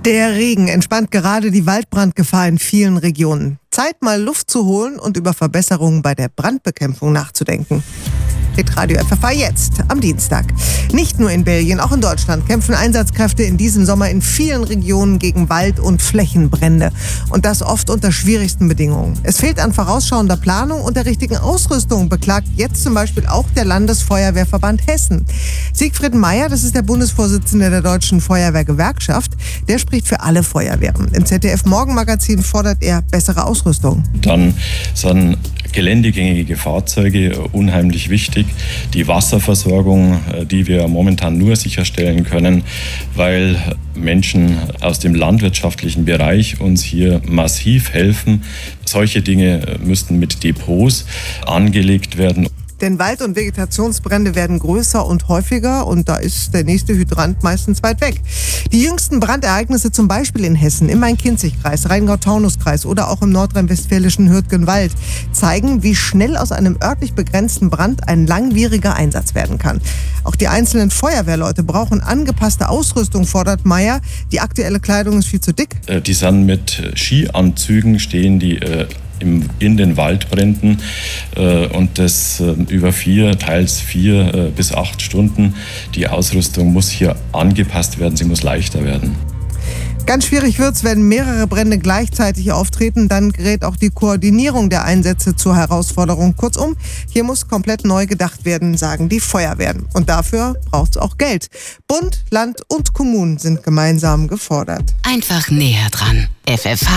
Der Regen entspannt gerade die Waldbrandgefahr in vielen Regionen. Zeit, mal Luft zu holen und über Verbesserungen bei der Brandbekämpfung nachzudenken. Radio FFH jetzt, am Dienstag. Nicht nur in Belgien, auch in Deutschland kämpfen Einsatzkräfte in diesem Sommer in vielen Regionen gegen Wald- und Flächenbrände. Und das oft unter schwierigsten Bedingungen. Es fehlt an vorausschauender Planung und der richtigen Ausrüstung, beklagt jetzt zum Beispiel auch der Landesfeuerwehrverband Hessen. Siegfried Meyer, das ist der Bundesvorsitzende der Deutschen Feuerwehrgewerkschaft, der spricht für alle Feuerwehren. Im ZDF-Morgenmagazin fordert er bessere Ausrüstung. Dann sind geländegängige Fahrzeuge unheimlich wichtig. Die Wasserversorgung, die wir momentan nur sicherstellen können, weil Menschen aus dem landwirtschaftlichen Bereich uns hier massiv helfen. Solche Dinge müssten mit Depots angelegt werden. Denn Wald- und Vegetationsbrände werden größer und häufiger und da ist der nächste Hydrant meistens weit weg. Die jüngsten Brandereignisse zum Beispiel in Hessen, im Main-Kinzig-Kreis, Rheingau-Taunus-Kreis oder auch im nordrhein-westfälischen Hürtgenwald zeigen, wie schnell aus einem örtlich begrenzten Brand ein langwieriger Einsatz werden kann. Auch die einzelnen Feuerwehrleute brauchen angepasste Ausrüstung, fordert Meyer. Die aktuelle Kleidung ist viel zu dick. Die sind mit Skianzügen, stehen die in den Waldbränden und das über 4 bis 8 Stunden. Die Ausrüstung muss hier angepasst werden, sie muss leichter werden. Ganz schwierig wird's, wenn mehrere Brände gleichzeitig auftreten. Dann gerät auch die Koordinierung der Einsätze zur Herausforderung. Kurzum, hier muss komplett neu gedacht werden, sagen die Feuerwehren. Und dafür braucht's auch Geld. Bund, Land und Kommunen sind gemeinsam gefordert. Einfach näher dran. FFH